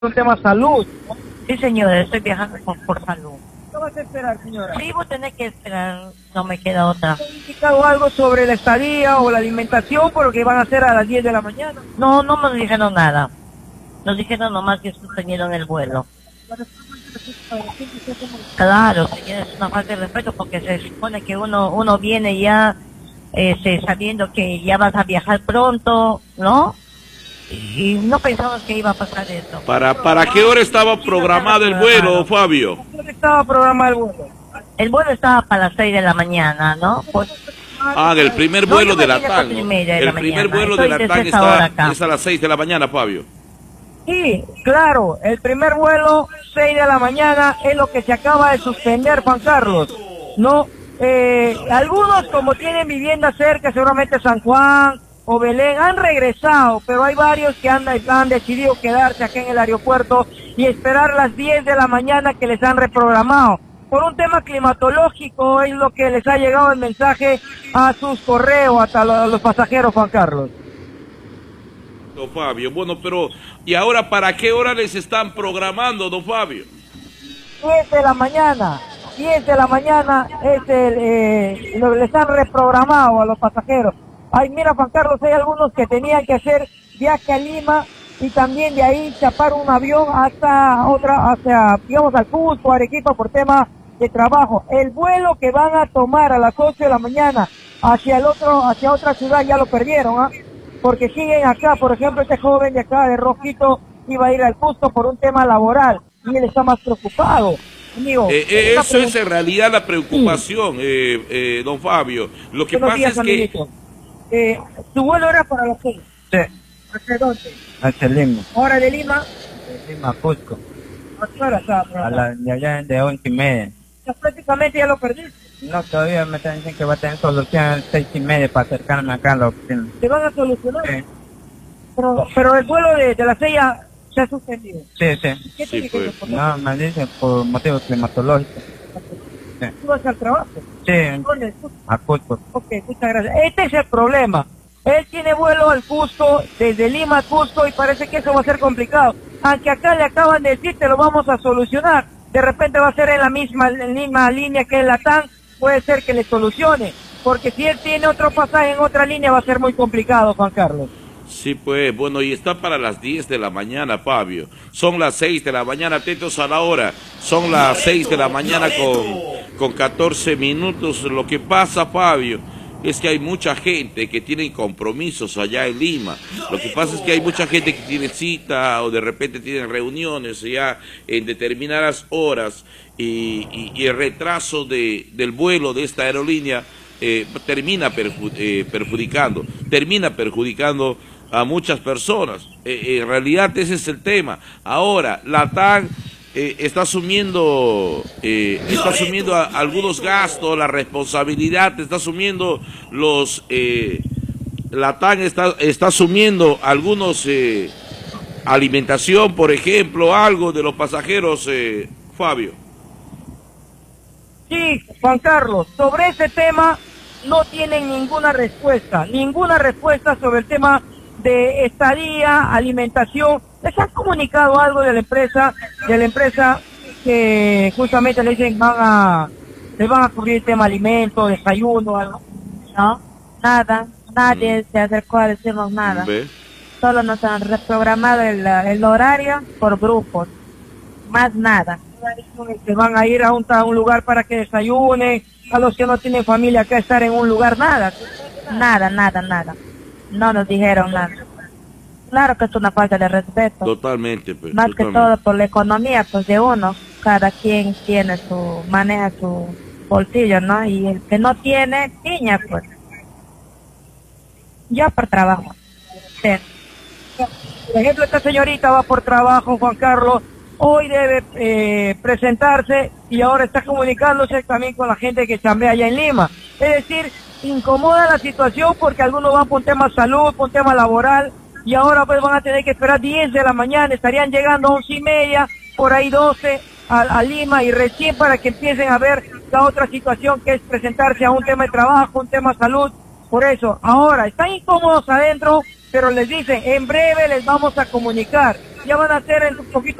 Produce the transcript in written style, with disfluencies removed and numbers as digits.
un tema salud. Sí, señora, estoy viajando por salud. ¿Qué vas a esperar, señora? Sí, vos tenés que esperar, no me queda otra. ¿Te han indicado algo sobre la estadía o la alimentación por lo que van a hacer a las 10 de la mañana? No, no me dijeron nada. Nos dijeron nomás que suspendieron el vuelo. Claro, señora, es una falta de respeto porque se supone que uno viene ya sabiendo que ya vas a viajar pronto, ¿no? Y no pensamos que iba a pasar eso. ¿Para qué hora estaba programado el vuelo, Fabio? ¿Dónde estaba programado el vuelo? El vuelo estaba para las 6 de la mañana, ¿no? Pues, El primer vuelo de la TAN. El primer vuelo de la TAN es a las 6 de la mañana, Fabio. Sí, claro, el primer vuelo, 6 de la mañana, es lo que se acaba de suspender, Juan Carlos. No, algunos como tienen vivienda cerca, seguramente San Juan o Belén, han regresado, pero hay varios que han decidido quedarse aquí en el aeropuerto y esperar las 10 de la mañana que les han reprogramado. Por un tema climatológico es lo que les ha llegado el mensaje a sus correos, hasta los pasajeros, Juan Carlos. Don Fabio, bueno, pero ¿y ahora para qué hora les están programando, don Fabio? 10 de la mañana, 10 de la mañana les han reprogramado a los pasajeros. Ay, mira, Juan Carlos, hay algunos que tenían que hacer viaje a Lima y también de ahí chapar un avión digamos, al Cusco, Arequipa, por tema de trabajo. El vuelo que van a tomar a las 8 de la mañana hacia otra ciudad ya lo perdieron, ¿ah? Porque siguen acá. Por ejemplo, este joven de acá, de Rojito, iba a ir al Cusco por un tema laboral y él está más preocupado. Amigo, eso es en realidad la preocupación, don Fabio. Lo que pasa es que... ¿Tu vuelo era para los 6? Sí. ¿Hacia dónde? Hacia Lima. ¿Ahora de Lima? De Lima, Cusco. ¿A qué hora estaba? De allá de 11:30. Ya prácticamente ya lo perdiste. No, todavía me están diciendo que va a tener solución a las 6:30 para acercarme acá a la oficina. ¿Te van a solucionar? Sí. Pero el vuelo de la 6 ya se ha suspendido. Sí. ¿Qué Sí, tiene pues. que ver? No, me dicen por motivos climatológicos. ¿Tú vas al trabajo? Sí, ¿Dónde? a Cusco. Ok, muchas gracias. Este es el problema. Él tiene vuelo al Cusco, desde Lima a Cusco, y parece que eso va a ser complicado. Aunque acá le acaban de decir, te lo vamos a solucionar. De repente va a ser en la misma línea que la TAN, puede ser que le solucione. Porque si él tiene otro pasaje en otra línea, va a ser muy complicado, Juan Carlos. Sí, pues, bueno, y está para las 10 de la mañana, Fabio. Son las 6 de la mañana, atentos a la hora. Son las 6 de la mañana con 14 minutos. Lo que pasa, Fabio, es que hay mucha gente que tiene compromisos allá en Lima. Lo que pasa es que hay mucha gente que tiene cita o de repente tienen reuniones ya en determinadas horas y el retraso del vuelo de esta aerolínea termina perjudicando a muchas personas. En realidad ese es el tema. Ahora, la TAN está asumiendo algunos gastos, la responsabilidad está asumiendo la TAN está asumiendo algunos alimentación, por ejemplo, algo de los pasajeros, Fabio. Sí, Juan Carlos, sobre ese tema no tienen ninguna respuesta sobre el tema de estadía, alimentación. Les han comunicado algo de la empresa que justamente le dicen les van a cubrir el tema alimento, desayuno, algo. No, nada, nadie se acercó a decirnos nada. ¿Ve? Solo nos han reprogramado el horario por grupos, más nada. Que van a ir a un lugar para que desayunen, a los que no tienen familia acá estar en un lugar, nada. Nada. No nos dijeron nada. Claro que es una falta de respeto. Totalmente, pues. Más que todo por la economía, pues de uno. Cada quien maneja su bolsillo, ¿no? Y el que no tiene, piña, pues. Yo por trabajo. Sí. Por ejemplo, esta señorita va por trabajo, Juan Carlos. Hoy debe presentarse y ahora está comunicándose también con la gente que chambea allá en Lima. Es decir, incomoda la situación porque algunos van por un tema salud, por un tema laboral, y ahora pues van a tener que esperar 10 de la mañana, estarían llegando a 11:30, por ahí 12 a Lima, y recién para que empiecen a ver la otra situación que es presentarse a un tema de trabajo, un tema de salud. Por eso, ahora están incómodos adentro, pero les dicen, en breve les vamos a comunicar. ya van a ser en un poquito